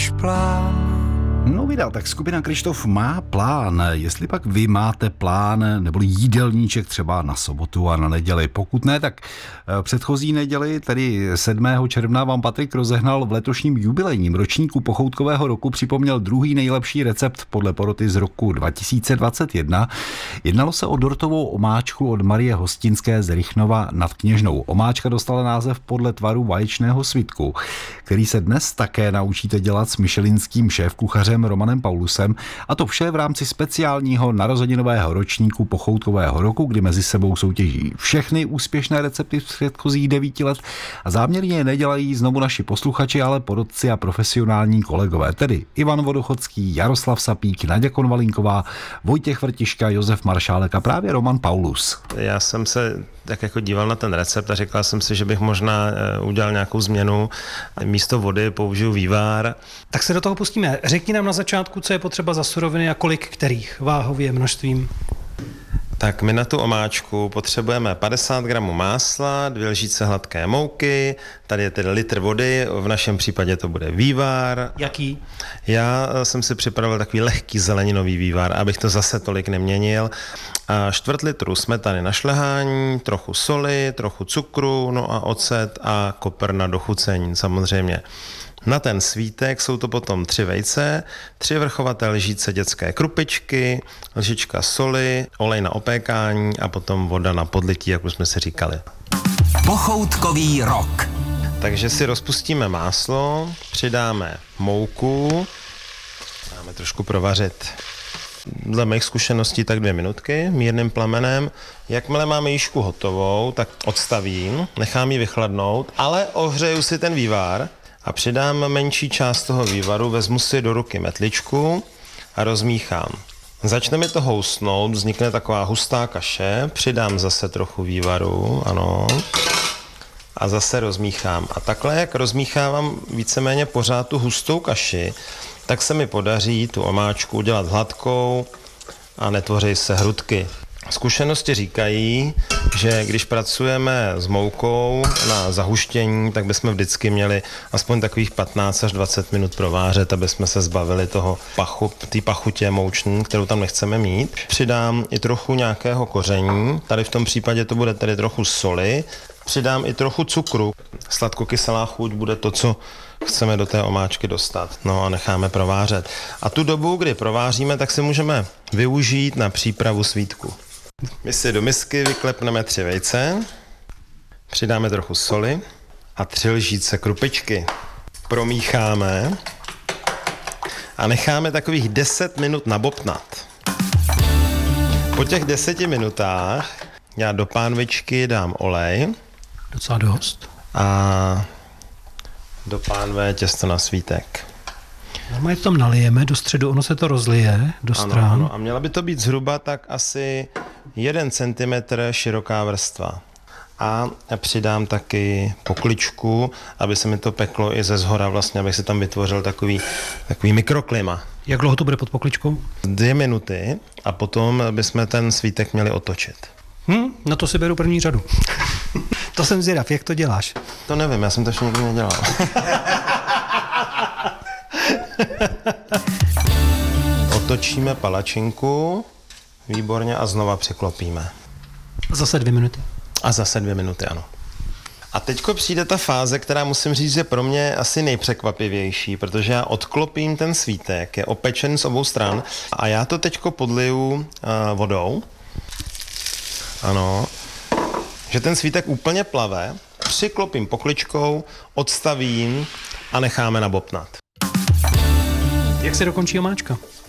máš plán? No vydal, tak skupina Kryštof má plán. Jestli pak vy máte plán nebo jídelníček třeba na sobotu a na neděli. Pokud ne, tak předchozí neděli, tedy 7. června, vám Patrik rozehnal v letošním jubilejním ročníku pochoutkového roku připomněl druhý nejlepší recept podle poroty z roku 2021. Jednalo se o dortovou omáčku od Marie Hostinské z Rychnova nad Kněžnou. Omáčka dostala název podle tvaru vaječného svitku, který se dnes také naučíte dělat s michelinským šéfkuchařem Romanem Paulusem, a to vše v rámci speciálního narozeninového ročníku pochoutkového roku, kdy mezi sebou soutěží všechny úspěšné recepty z předchozích 9 let a záměrně nedělají znovu naši posluchači, ale porotci a profesionální kolegové, tedy Ivan Vodochodský, Jaroslav Sapík, Naďa Konvalinková, Vojtěch Vrtiška, Josef Maršálek a právě Roman Paulus. Já jsem se tak jako díval na ten recept a říkal jsem si, že bych možná udělal nějakou změnu. Místo vody použiju vývar. Tak se do toho pustíme. Řekni nám na začátku, co je potřeba za suroviny a kolik kterých váhově množstvím. Tak my na tu omáčku potřebujeme 50 gramů másla, 2 lžíce hladké mouky, tady je tedy litr vody, v našem případě to bude vývar. Jaký? Já jsem si připravil takový lehký zeleninový vývar, abych to zase tolik neměnil. A 1/4 litru smetany na šlehání, trochu soli, trochu cukru, no a ocet a kopr na dochucení samozřejmě. Na ten svítek jsou to potom 3 vejce, 3 vrchovaté lžíce dětské krupičky, lžička soli, olej na opékání a potom voda na podlití, jak už jsme si říkali. Pochoutkový rok. Takže si rozpustíme máslo, přidáme mouku, dáme trošku provařit. Dle mých zkušeností tak 2 minutky mírným plamenem. Jakmile máme jížku hotovou, tak odstavím, nechám ji vychladnout, ale ohřeju si ten vývar a přidám menší část toho vývaru, vezmu si do ruky metličku a rozmíchám. Začne mi to housnout, vznikne taková hustá kaše, přidám zase trochu vývaru, ano, a zase rozmíchám. A takhle, jak rozmíchávám víceméně pořád tu hustou kaši, tak se mi podaří tu omáčku udělat hladkou a netvoří se hrudky. Zkušenosti říkají, že když pracujeme s moukou na zahuštění, tak bychom vždycky měli aspoň takových 15 až 20 minut provářet, aby jsme se zbavili toho té pachutě mouční, kterou tam nechceme mít. Přidám i trochu nějakého koření, tady v tom případě to bude tedy trochu soli, přidám i trochu cukru. Sladkokyselá chuť bude to, co chceme do té omáčky dostat. No a necháme provářet. A tu dobu, kdy prováříme, tak si můžeme využít na přípravu svítku. My si do misky vyklepneme 3 vejce, přidáme trochu soli a 3 lžíce krupičky. Promícháme a necháme takových 10 minut nabobtnat. Po těch 10 minutách já do pánvičky dám olej. Docela dost. A do pánve těsto na svítek. Normálně to tam nalijeme do středu, ono se to rozlije do stran. Ano. A měla by to být zhruba tak asi 1 centimetr široká vrstva. A přidám taky pokličku, aby se mi to peklo i ze zhora vlastně, abych si tam vytvořil takový mikroklima. Jak dlouho to bude pod pokličkou? 2 minuty a potom bychom ten svítek měli otočit. Na to si beru první řadu. To jsem zvědav, jak to děláš? To nevím, já jsem to ještě nikdy nedělal. Otočíme palačinku, výborně, a znova překlopíme. Zase 2 minuty. A zase 2 minuty, ano. A teďko přijde ta fáze, která musím říct, je pro mě asi nejpřekvapivější, protože já odklopím ten svítek, je opečen z obou stran a já to teďko podliju vodou. Ano. Že ten svítek úplně plave, přiklopím pokličkou, odstavím a necháme nabobtnat. Jak se dokončí omáčka?